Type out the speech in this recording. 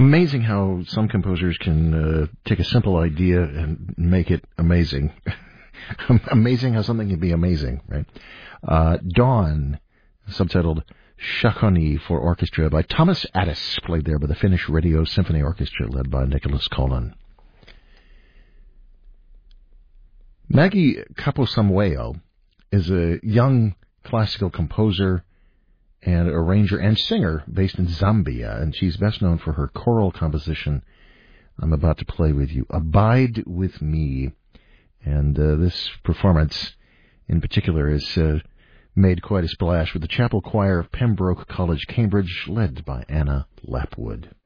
Amazing how some composers can take a simple idea and make it amazing. Amazing how something can be amazing, right? Dawn, subtitled Shakoni for Orchestra by Thomas Addis, played there by the Finnish Radio Symphony Orchestra led by Nicholas Collin. Maggie Kaposamweo is a young classical composer and arranger and singer based in Zambia, and she's best known for her choral composition I'm about to play with you, Abide With Me. And this performance in particular has made quite a splash with the Chapel Choir of Pembroke College, Cambridge, led by Anna Lapwood.